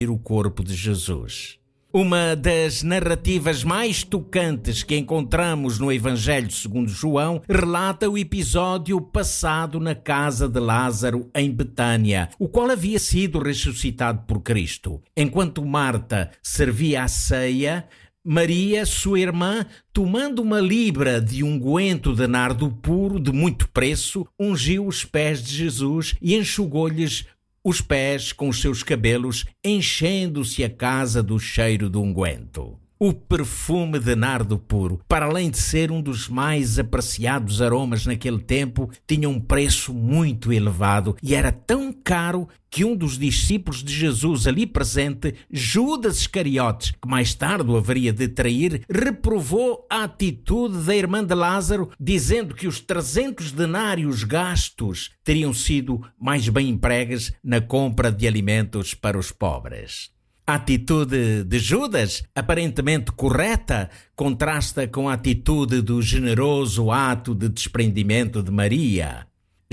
o corpo de Jesus. Uma das narrativas mais tocantes que encontramos no Evangelho segundo João relata o episódio passado na casa de Lázaro em Betânia, o qual havia sido ressuscitado por Cristo. Enquanto Marta servia a ceia, Maria, sua irmã, tomando uma libra de unguento de nardo puro de muito preço, ungiu os pés de Jesus e enxugou-lhes os pés com os seus cabelos, enchendo-se a casa do cheiro do unguento. O perfume de nardo puro, para além de ser um dos mais apreciados aromas naquele tempo, tinha um preço muito elevado e era tão caro que um dos discípulos de Jesus ali presente, Judas Iscariotes, que mais tarde o haveria de trair, reprovou a atitude da irmã de Lázaro, dizendo que os 300 denários gastos teriam sido mais bem empregues na compra de alimentos para os pobres. A atitude de Judas, aparentemente correta, contrasta com a atitude do generoso ato de desprendimento de Maria.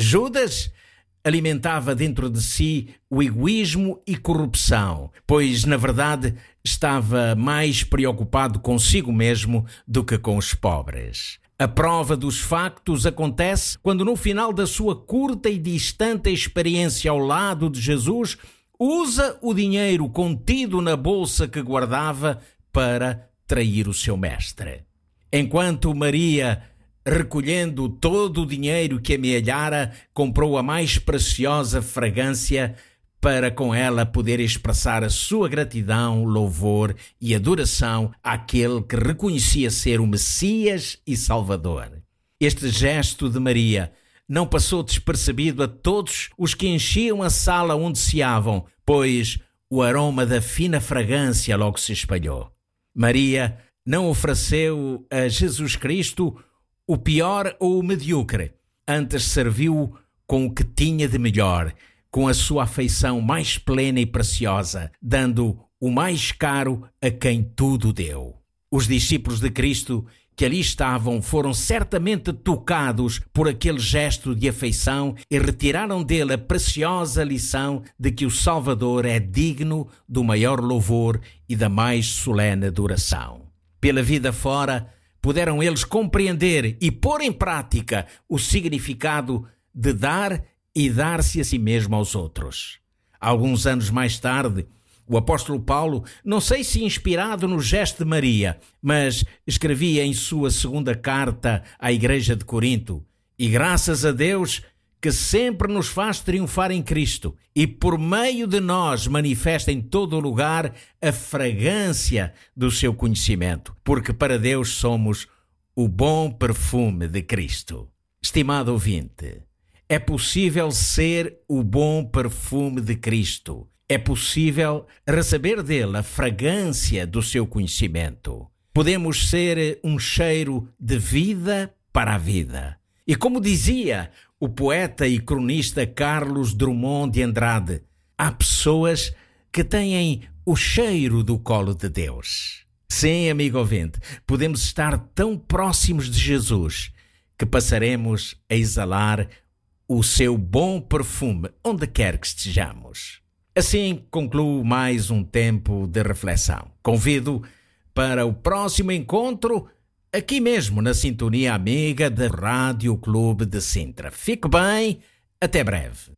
Judas alimentava dentro de si o egoísmo e corrupção, pois, na verdade, estava mais preocupado consigo mesmo do que com os pobres. A prova dos factos acontece quando, no final da sua curta e distante experiência ao lado de Jesus, usa o dinheiro contido na bolsa que guardava para trair o seu mestre. Enquanto Maria, recolhendo todo o dinheiro que amealhara, comprou a mais preciosa fragrância para com ela poder expressar a sua gratidão, louvor e adoração àquele que reconhecia ser o Messias e Salvador. Este gesto de Maria não passou despercebido a todos os que enchiam a sala onde ceavam, pois o aroma da fina fragrância logo se espalhou. Maria não ofereceu a Jesus Cristo o pior ou o medíocre, antes serviu com o que tinha de melhor, com a sua afeição mais plena e preciosa, dando o mais caro a quem tudo deu. Os discípulos de Cristo que ali estavam foram certamente tocados por aquele gesto de afeição e retiraram dele a preciosa lição de que o Salvador é digno do maior louvor e da mais solene adoração. Pela vida fora, puderam eles compreender e pôr em prática o significado de dar e dar-se a si mesmo aos outros. Alguns anos mais tarde, o apóstolo Paulo, não sei se inspirado no gesto de Maria, mas escrevia em sua segunda carta à igreja de Corinto: "E graças a Deus que sempre nos faz triunfar em Cristo e por meio de nós manifesta em todo o lugar a fragrância do seu conhecimento, porque para Deus somos o bom perfume de Cristo." Estimado ouvinte, é possível ser o bom perfume de Cristo. É possível receber dele a fragrância do seu conhecimento. Podemos ser um cheiro de vida para a vida. E como dizia o poeta e cronista Carlos Drummond de Andrade, há pessoas que têm o cheiro do colo de Deus. Sim, amigo ouvinte, podemos estar tão próximos de Jesus que passaremos a exalar o seu bom perfume onde quer que estejamos. Assim concluo mais um tempo de reflexão. Convido para o próximo encontro aqui mesmo na sintonia amiga da Rádio Clube de Sintra. Fique bem, até breve.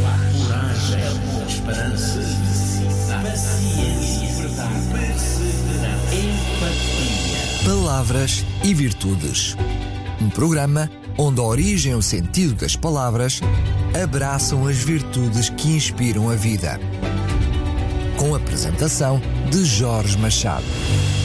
Coragem, esperança, paciência, perseverança, empatia. Palavras e virtudes. Um programa onde a origem e o sentido das palavras abraçam as virtudes que inspiram a vida. Com a apresentação de Jorge Machado.